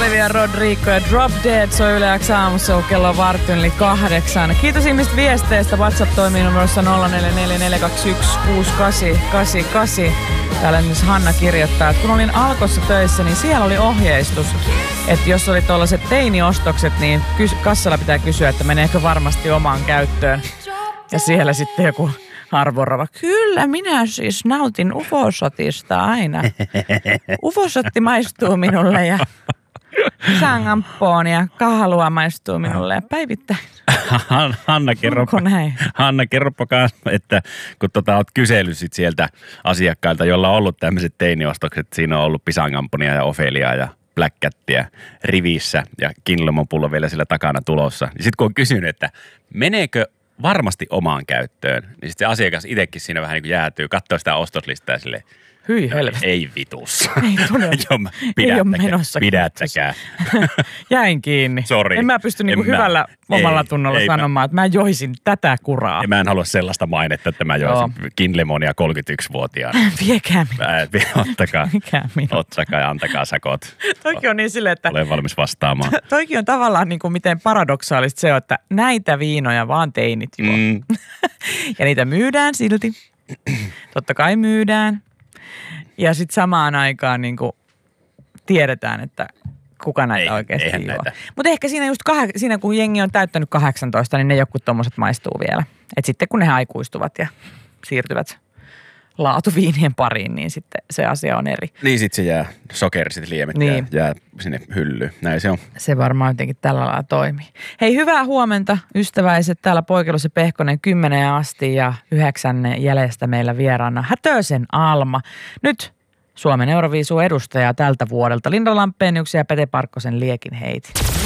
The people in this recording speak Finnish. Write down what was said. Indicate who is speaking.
Speaker 1: Olivia Rodrigo ja Drop Dead soi Yle X aamussa kello 7:08. Kiitos ihmiset viesteistä. WhatsApp toimii numerossa 0444216888. Täällä myös Hanna kirjoittaa, että kun olin Alkossa töissä, niin siellä oli ohjeistus, että jos oli tuollaiset teiniostokset, niin kassalla pitää kysyä, että meneekö varmasti omaan käyttöön. Ja siellä sitten joku arvorava. Kyllä, minä siis nautin ufosotista aina. Ufosotti maistuu minulle ja sangampoon ja kahalua maistuu minulle ja päivittäin.
Speaker 2: Hanna, kerropa kanssa, että kun olet kysellyt sit sieltä asiakkailta, jolla on ollut tämmöiset teiniostokset, siinä on ollut pisangamponia ja Ofeliaa ja Black Catia rivissä ja Kinlemon pullo vielä sillä takana tulossa. Niin sitten kun on kysynyt, että meneekö varmasti omaan käyttöön, niin sitten se asiakas itsekin siinä vähän niin kuin jäätyy, katsoo sitä ostoslistaa ja silleen,
Speaker 1: hyi helvetti.
Speaker 2: Ei vitus.
Speaker 1: Ei todella. Ei ole menossa.
Speaker 2: Pidättäkää.
Speaker 1: Jäin kiinni.
Speaker 2: Sori.
Speaker 1: En mä pysty niinku hyvällä omalla tunnolla sanomaan, että mä joisin tätä kuraa.
Speaker 2: Mä en halua sellaista mainetta, että mä joisin Kinlemonia 31-vuotiaana.
Speaker 1: Viekää minut.
Speaker 2: Ottakaa ja antakaa sakot.
Speaker 1: Toikin on niin silleen, että
Speaker 2: olen valmis vastaamaan.
Speaker 1: Toikin on tavallaan niin kuin miten paradoksaalista se on, että näitä viinoja vaan teinit juo. Ja niitä myydään silti. Totta kai myydään. Ja sitten samaan aikaan niin kuin tiedetään, että kuka näitä oikeasti juo. Mutta ehkä siinä just siinä kun jengi on täyttänyt 18, niin ne jotkut tommoset maistuu vielä. Et sitten kun ne aikuistuvat ja siirtyvät laatuviinien pariin, niin sitten se asia on eri.
Speaker 2: Niin sitten se jää, sokeri sitten liemet niin. jää sinne hyllyyn. Näin se on.
Speaker 1: Se varmaan jotenkin tällä lailla toimii. Hei, hyvää huomenta ystäväiset. Täällä Poikelus ja Pehkonen 10 asti ja 9 jäljestä meillä vieraana Hätösen Alma. Nyt Suomen Euroviisu edustaja tältä vuodelta. Linda Lampeniuksen ja Pete Parkkosen Liekin heiti.